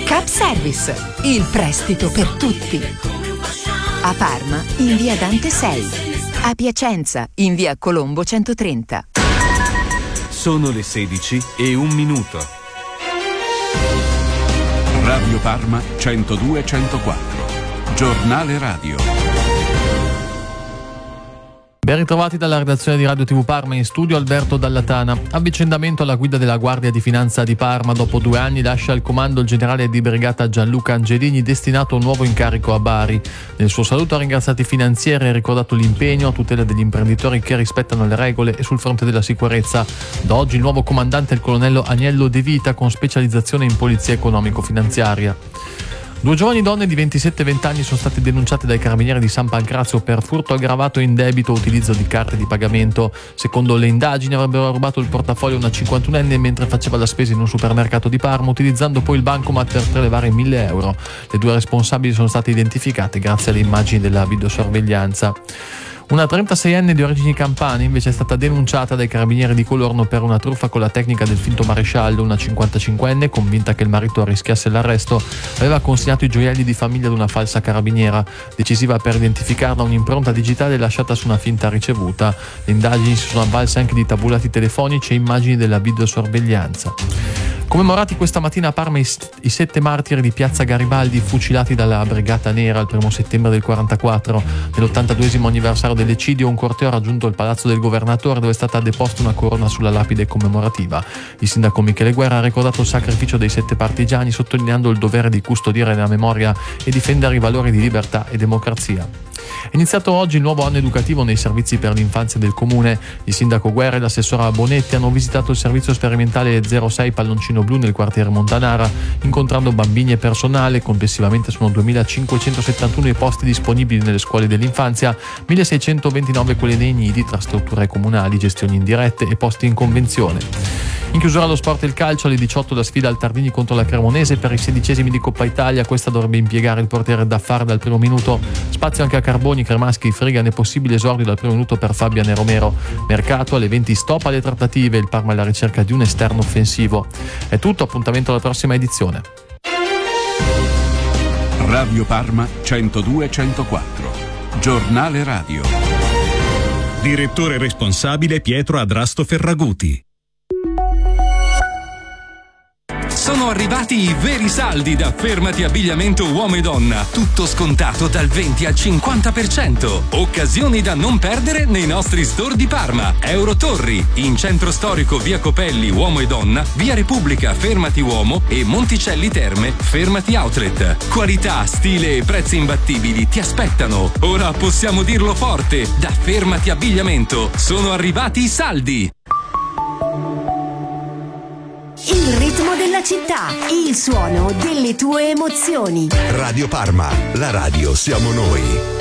Cap Service, il prestito per tutti. A Parma in via Dante 6, a Piacenza in via Colombo 130. Sono le 16:01. Radio Parma 102-104, giornale radio. Ben ritrovati dalla redazione di Radio TV Parma, in studio Alberto Dallatana. Avvicendamento alla guida della Guardia di Finanza di Parma. Dopo 2 anni lascia il comando il generale di brigata Gianluca Angelini, destinato a un nuovo incarico a Bari. Nel suo saluto ha ringraziato i finanzieri e ricordato l'impegno a tutela degli imprenditori che rispettano le regole e sul fronte della sicurezza. Da oggi il nuovo comandante è il colonnello Agnello De Vita, con specializzazione in polizia economico-finanziaria. 2 giovani donne di 27 e 20 anni sono state denunciate dai carabinieri di San Pancrazio per furto aggravato in debito e utilizzo di carte di pagamento. Secondo le indagini avrebbero rubato il portafoglio a una 51enne mentre faceva la spesa in un supermercato di Parma, utilizzando poi il bancomat per prelevare 1.000 euro. Le 2 responsabili sono state identificate grazie alle immagini della videosorveglianza. Una 36enne di origini campane invece è stata denunciata dai carabinieri di Colorno per una truffa con la tecnica del finto maresciallo. Una 55enne, convinta che il marito rischiasse l'arresto, aveva consegnato i gioielli di famiglia ad una falsa carabiniera. Decisiva per identificarla un'impronta digitale lasciata su una finta ricevuta. Le indagini si sono avvalse anche di tabulati telefonici e immagini della videosorveglianza. Commemorati questa mattina a Parma i 7 martiri di Piazza Garibaldi, fucilati dalla Brigata Nera il 1 settembre del 44. Nell'82esimo anniversario dell'eccidio, un corteo ha raggiunto il Palazzo del Governatore, dove è stata deposta una corona sulla lapide commemorativa. Il sindaco Michele Guerra ha ricordato il sacrificio dei 7 partigiani, sottolineando il dovere di custodire la memoria e difendere i valori di libertà e democrazia. È iniziato oggi il nuovo anno educativo nei servizi per l'infanzia del comune. Il sindaco Guerra e l'assessora Bonetti hanno visitato il servizio sperimentale 06 Palloncino Blu nel quartiere Montanara, incontrando bambini e personale. Complessivamente sono 2.571 i posti disponibili nelle scuole dell'infanzia, 1.629 quelli nei nidi tra strutture comunali, gestioni indirette e posti in convenzione. In chiusura allo sport e il calcio, alle 18 la sfida al Tardini contro la Cremonese per i 16esimi di Coppa Italia. Questa dovrebbe impiegare il portiere Daffar dal primo minuto. Spazio anche a Carboni, Cremaschi, Frigan e possibile esordio dal primo minuto per Fabian e Romero. Mercato alle 20, stop alle trattative, il Parma alla ricerca di un esterno offensivo. È tutto, appuntamento alla prossima edizione. Radio Parma 102-104, giornale radio. Direttore responsabile Pietro Adrasto Ferraguti. Sono arrivati i veri saldi da Fermati Abbigliamento Uomo e Donna. Tutto scontato dal 20 al 50%. Occasioni da non perdere nei nostri store di Parma. Eurotorri, in centro storico via Copelli Uomo e Donna, via Repubblica Fermati Uomo e Monticelli Terme Fermati Outlet. Qualità, stile e prezzi imbattibili ti aspettano. Ora possiamo dirlo forte, da Fermati Abbigliamento sono arrivati i saldi. Il ritmo della città, il suono delle tue emozioni. Radio Parma, la radio siamo noi.